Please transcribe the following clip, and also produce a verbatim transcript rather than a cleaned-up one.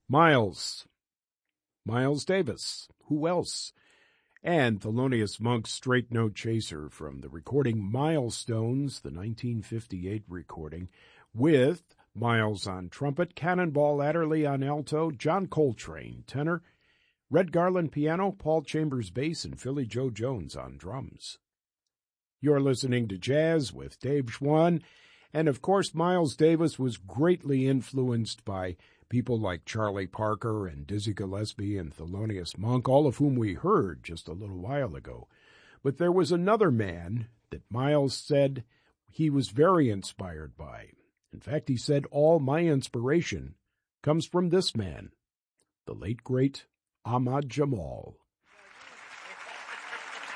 Miles. Miles Davis. Who else? And Thelonious Monk's Straight No Chaser from the recording Milestones, the nineteen fifty-eight recording, with Miles on trumpet, Cannonball Adderley on alto, John Coltrane tenor, Red Garland piano, Paul Chambers bass, and Philly Joe Jones on drums. You're listening to Jazz with Dave Schwann, and of course Miles Davis was greatly influenced by people like Charlie Parker and Dizzy Gillespie and Thelonious Monk, all of whom we heard just a little while ago. But there was another man that Miles said he was very inspired by. In fact, he said, all my inspiration comes from this man, the late, great Ahmad Jamal.